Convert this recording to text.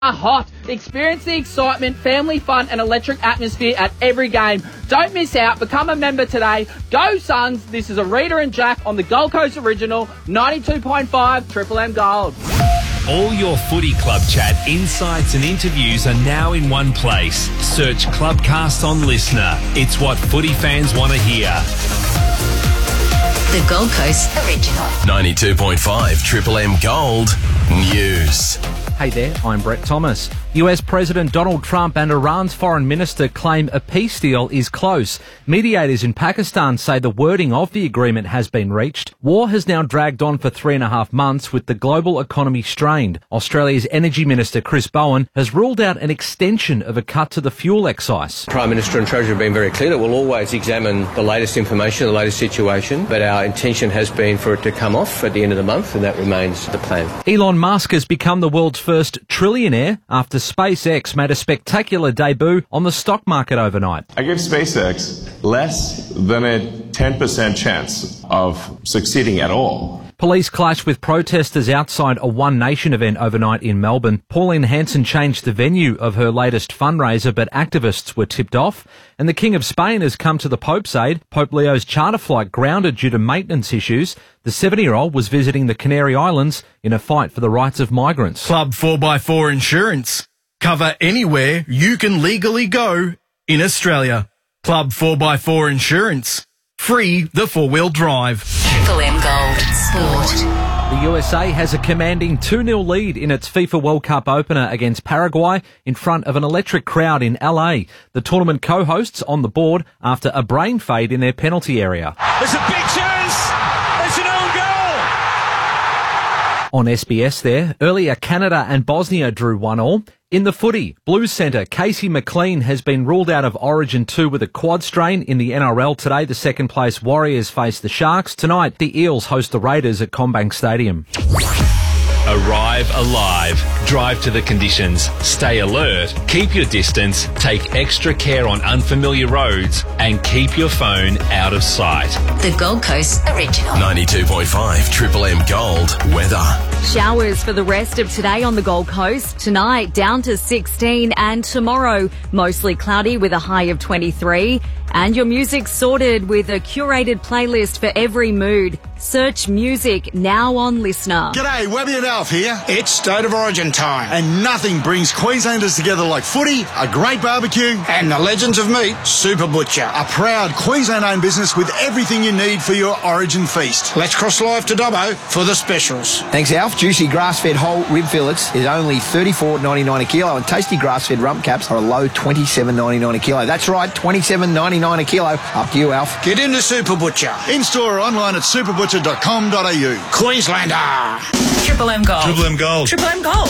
are hot. Experience the excitement, family fun and electric atmosphere at every game. Don't miss out. Become a member today. Go Suns. This is Rita and Jack on the Gold Coast Original 92.5 Triple M Gold. All your footy club chat, insights and interviews are now in one place. Search Clubcast on Listener. It's what footy fans want to hear. The Gold Coast Original. 92.5 Triple M Gold News. Hey there, I'm Brett Thomas. US President Donald Trump and Iran's foreign minister claim a peace deal is close. Mediators in Pakistan say the wording of the agreement has been reached. War has now dragged on for 3.5 months with the global economy strained. Australia's Energy Minister Chris Bowen has ruled out an extension of a cut to the fuel excise. Prime Minister and Treasurer have been very clear that we'll always examine the latest information, the latest situation, but our intention has been for it to come off at the end of the month, and that remains the plan. Elon Musk has become the world's first trillionaire after SpaceX made a spectacular debut on the stock market overnight. I give SpaceX less than a 10% chance of succeeding at all. Police clashed with protesters outside a One Nation event overnight in Melbourne. Pauline Hanson changed the venue of her latest fundraiser, but activists were tipped off. And the King of Spain has come to the Pope's aid. Pope Leo's charter flight grounded due to maintenance issues. The 70-year-old was visiting the Canary Islands in a fight for the rights of migrants. Club 4x4 Insurance. Cover anywhere you can legally go in Australia. Club 4x4 Insurance. Free the four-wheel drive. Triple M Gold Sport. The USA has a commanding 2-0 lead in its FIFA World Cup opener against Paraguay in front of an electric crowd in LA. The tournament co-hosts on the board after a brain fade in their penalty area. There's a big chance! It's an own goal! On SBS there, earlier Canada and Bosnia drew 1-1. In the footy, Blues centre Casey McLean has been ruled out of Origin 2 with a quad strain. In the NRL today, the second-place Warriors face the Sharks. Tonight, the Eels host the Raiders at CommBank Stadium. Arrive alive. Drive to the conditions. Stay alert. Keep your distance. Take extra care on unfamiliar roads. And keep your phone out of sight. The Gold Coast Original. 92.5 Triple M Gold Weather. Showers for the rest of today on the Gold Coast. Tonight down to 16 and tomorrow mostly cloudy with a high of 23. And your music sorted with a curated playlist for every mood. Search music now on Listener. G'day, Webby and Alf here. It's State of Origin time. And nothing brings Queenslanders together like footy, a great barbecue, and the legends of meat, Super Butcher. A proud Queensland-owned business with everything you need for your Origin feast. Let's cross live to Dubbo for the specials. Thanks, Alf. Juicy grass-fed whole rib fillets is only $34.99 a kilo, and tasty grass-fed rump caps are a low $27.99 a kilo. That's right, $27.99 a kilo. Up to you, Alf. Get into Super Butcher. In-store or online at superbutcher.com.au. Queenslander. Triple M Gold. Triple M Gold. Triple M Gold.